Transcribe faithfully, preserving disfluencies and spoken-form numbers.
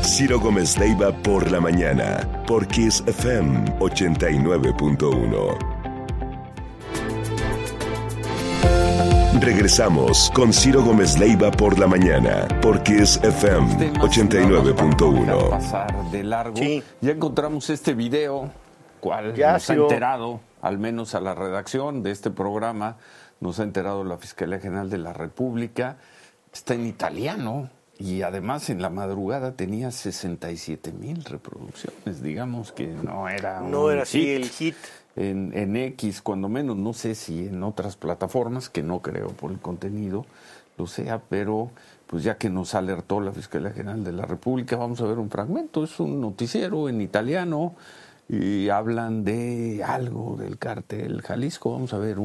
Ciro Gómez Leiva por la mañana, por Kiss F M ochenta y nueve punto uno. Regresamos con Ciro Gómez Leiva por la mañana, por Kiss F M ochenta y nueve punto uno. Pasar de largo. Sí. Ya encontramos este video, cual Ya, nos ha Ciro. enterado, al menos a la redacción de este programa, nos ha enterado la Fiscalía General de la República. Está en italiano y además en la madrugada tenía sesenta y siete mil reproducciones. Digamos que no era No un era así hit. el hit. En, en X, cuando menos, no sé si en otras plataformas, que no creo por el contenido lo sea, pero pues ya que nos alertó la Fiscalía General de la República, vamos a ver un fragmento. Es un noticiero en italiano y hablan de algo del cártel Jalisco. Vamos a ver un